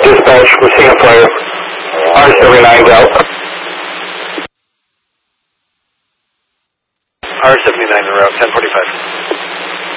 Dispatch, we're seeing a flare. R79 go. R79 en route, 1045.